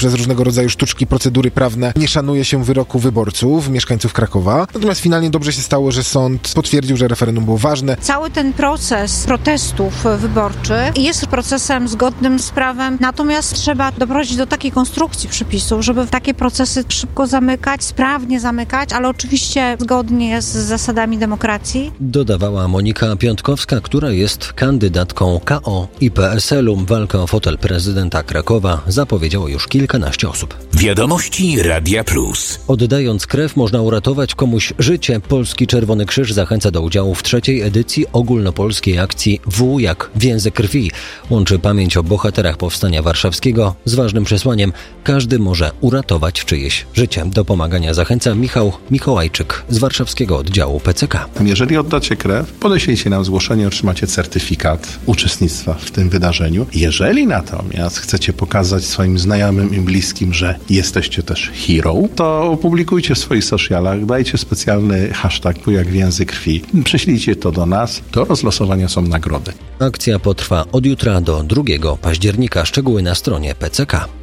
przez różnego rodzaju sztuczki, procedury prawne nie szanuje się wyroku wyborców, mieszkańców Krakowa. Natomiast finalnie dobrze się stało, że sąd potwierdził, że referendum było ważne. Cały ten proces protestów wyborczych jest procesem zgodnym z prawem, natomiast trzeba doprowadzić do takiej konstrukcji przepisów, żeby takie procesy szybko zamykać, sprawnie zamykać, ale oczywiście zgodnie z zasadami demokracji. Dodawała Monika Piątkowska, która jest kandydatką KO i PSL-u. Walkę o fotel prezydenta Krakowa zapowiedziało już kilkanaście osób. Wiadomości Radia Plus. Oddając krew można uratować komuś życie. Polski Czerwony Krzyż zachęca do udziału w 3. edycji ogólnopolskiej akcji W jak Więzy Krwi. Łączy pamięć o bohaterach Powstania Warszawskiego z ważnym przesłaniem: każdy może uratować czyjeś życie. Do pomagania zachęca Michał Mikołajczyk z warszawskiego oddziału PCK. Jeżeli oddacie krew, podeślijcie nam zgłoszenie, otrzymacie certyfikat uczestnictwa w tym wydarzeniu. Jeżeli natomiast chcecie pokazać swoim znajomym i bliskim, że jesteście też hero, to opublikujcie w swoich socialach, dajcie specjalny hashtag W jak Więzy Krwi. Prześlijcie to do nas. Do rozlosowania są nagrody. Akcja potrwa od jutra do 2 października. Szczegóły na stronie PCK.